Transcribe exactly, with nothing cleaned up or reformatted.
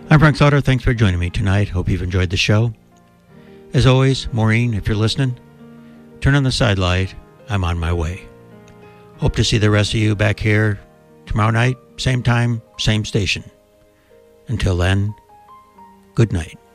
I'm Frank Slaughter. Thanks for joining me tonight. Hope you've enjoyed the show. As always, Maureen, if you're listening, turn on the side light. I'm on my way. Hope to see the rest of you back here tomorrow night, same time, same station. Until then, good night.